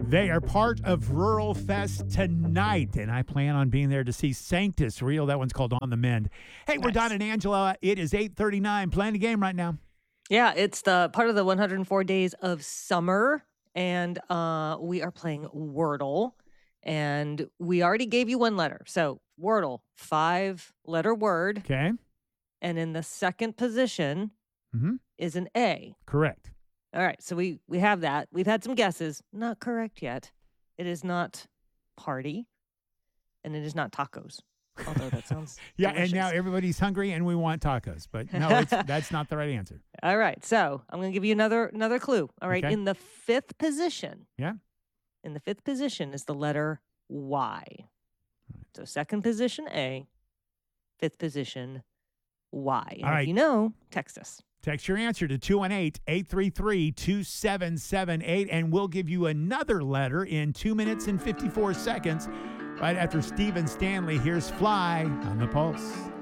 They are part of Rural Fest tonight, and I plan on being there to see Sanctus Real. That one's called On the Mend. Hey, we're Don and Angela. It is 8:39. Playing the game right now. Yeah, it's the part of the 104 days of summer, and we are playing Wordle, and we already gave you one letter. So Wordle, 5-letter word. Okay. And in the second position is an A. Correct. All right, so we have that. We've had some guesses. Not correct yet. It is not party, and it is not tacos. Although that sounds Yeah, delicious. and now everybody's hungry and we want tacos. But no, that's not the right answer. All right, so I'm going to give you another clue. All right, Okay. in the fifth position. Yeah. In the fifth position is the letter Y. So second position A, fifth position Y. And All right. if you know, text us. Text your answer to 218-833-2778, and we'll give you another letter in 2 minutes and 54 seconds right after Stephen Stanley. Here's Fly on the Pulse.